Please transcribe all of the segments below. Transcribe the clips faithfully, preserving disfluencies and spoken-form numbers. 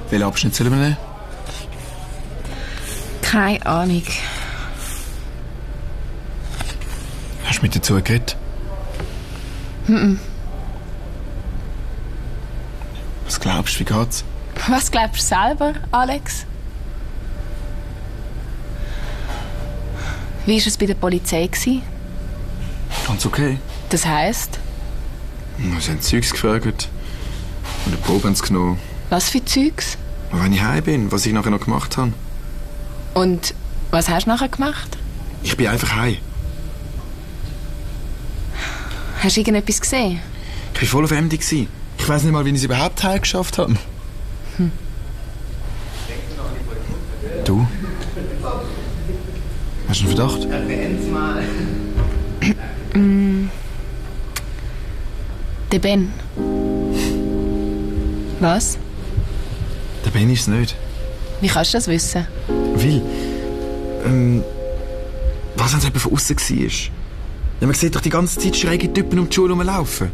Welchen Abschnitt sollen wir nehmen? Keine Ahnung. Hast du mit dazu geredet? Mhm. Was glaubst du, wie geht's? Was glaubst du selber, Alex? Wie war es bei der Polizei? Ganz okay. Das heisst? Sie haben Zeugs gefragt. Und eine Probe haben sie genommen. Was für Zeugs? Und wenn ich heim bin, was ich nachher noch gemacht habe. Und was hast du nachher gemacht? Ich bin einfach heim. Hast du irgendetwas gesehen? Ich war voll auf M D. Ich weiss nicht mal, wie ich es überhaupt heim geschafft habe. Hm. Du? Hast du einen Verdacht? mm. Der Ben. Was? Der Ben ist es nicht. Wie kannst du das wissen? Weil, ähm, was, wenn es jemand von außen war? Ja, man sieht doch die ganze Zeit schräge Typen um die Schule rumlaufen.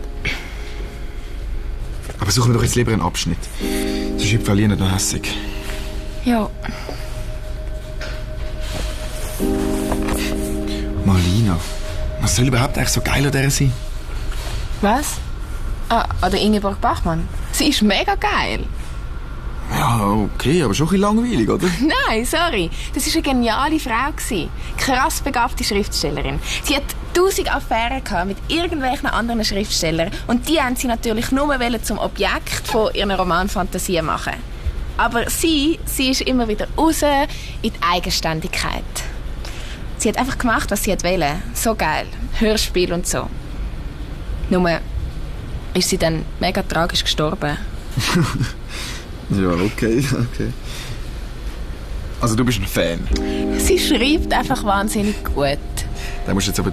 Aber suchen wir doch jetzt lieber einen Abschnitt. Sonst wird Verlieren noch hässig. Ja. Marlina, was soll überhaupt eigentlich so geil an der sein? Was? Ah, an der Ingeborg Bachmann. Sie ist mega geil. Ja, okay, aber schon ein bisschen langweilig, oder? Nein, sorry. Das war eine geniale Frau. Krass begabte Schriftstellerin. Sie hat tausend Affären gehabt mit irgendwelchen anderen Schriftstellern. Und die haben sie natürlich nur zum Objekt von ihren Romanfantasien machen. Aber sie, sie ist immer wieder raus in die Eigenständigkeit. Sie hat einfach gemacht, was sie wollte. So geil. Hörspiel und so. Nur ist sie dann mega tragisch gestorben. Ja, okay, okay. Also du bist ein Fan? Sie schreibt einfach wahnsinnig gut. Da musst du jetzt aber